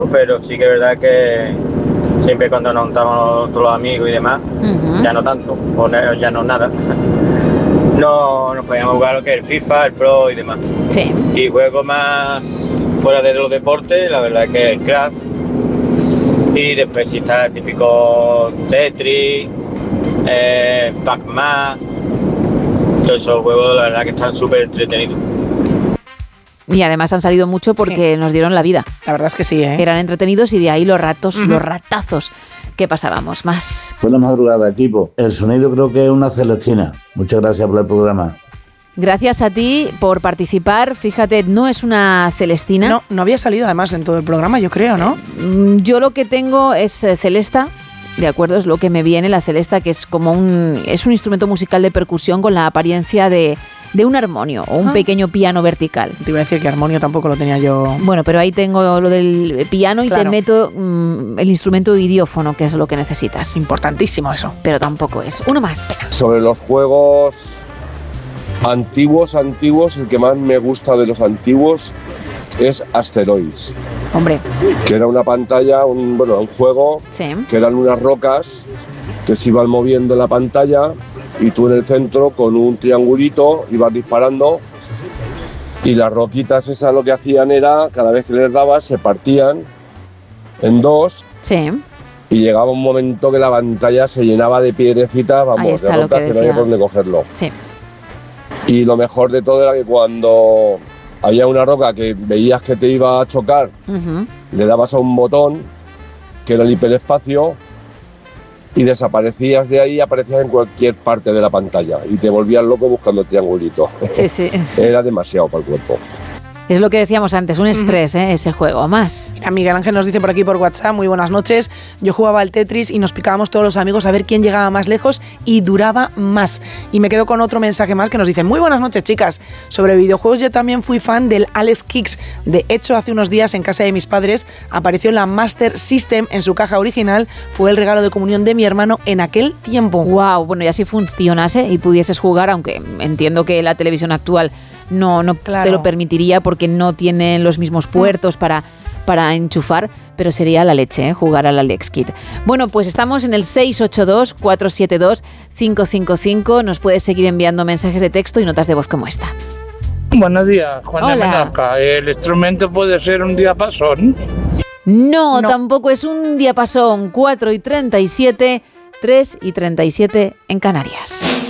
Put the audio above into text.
pero sí que es verdad que siempre cuando nos juntamos todos los amigos y demás, ya no tanto, o ya no nada, no nos podíamos jugar lo que es el FIFA, el Pro y demás. Sí. Y juego más fuera de los deportes, la verdad que el Craft, y después sí está el típico Tetris, Pac-Man, todos esos juegos la verdad que están súper entretenidos. Y además han salido mucho porque nos dieron la vida. La verdad es que sí, ¿eh? Eran entretenidos y de ahí los ratazos que pasábamos más. Buenas madrugadas, equipo. El sonido creo que es una celestina. Muchas gracias por el programa. Gracias a ti por participar. Fíjate, no es una celestina. No había salido además en todo el programa, yo creo, ¿no? Yo lo que tengo es celesta. De acuerdo, es lo que me viene, la celesta, que es como un instrumento musical de percusión con la apariencia de un armonio o un pequeño piano vertical. Te iba a decir que armonio tampoco lo tenía yo. Bueno, pero ahí tengo lo del piano y te meto el instrumento idiófono, que es lo que necesitas. Importantísimo eso. Pero tampoco es. Uno más. Sobre los juegos antiguos, el que más me gusta de los antiguos es Asteroids. Hombre. Que era una pantalla, un juego, que eran unas rocas que se iban moviendo en la pantalla y tú en el centro con un triangulito ibas disparando y las roquitas esas lo que hacían era, cada vez que les dabas se partían en dos. Sí. Y llegaba un momento que la pantalla se llenaba de piedrecitas, vamos, de rocas que no había por dónde cogerlo. Sí. Y lo mejor de todo era que cuando había una roca que veías que te iba a chocar, le dabas a un botón, que era el hiperespacio, y desaparecías de ahí y aparecías en cualquier parte de la pantalla y te volvías loco buscando el triangulito. Sí. Era demasiado para el cuerpo. Es lo que decíamos antes, un estrés, ese juego. Más. Mira, Miguel Ángel nos dice por aquí por WhatsApp, muy buenas noches, yo jugaba al Tetris y nos picábamos todos los amigos a ver quién llegaba más lejos y duraba más. Y me quedo con otro mensaje más que nos dice, muy buenas noches chicas, sobre videojuegos yo también fui fan del Alex Kicks. De hecho, hace unos días en casa de mis padres apareció la Master System en su caja original, fue el regalo de comunión de mi hermano en aquel tiempo. Wow, bueno, y así funcionase y pudieses jugar, aunque entiendo que la televisión actual no claro, te lo permitiría porque no tienen los mismos puertos para enchufar, pero sería la leche, jugar al Alex Kidd. Bueno, pues estamos en el 682-472-555. Nos puedes seguir enviando mensajes de texto y notas de voz como esta. Buenos días, Juan de Menorca. ¿El instrumento puede ser un diapasón? No, tampoco es un diapasón. 4:37, 3:37 en Canarias.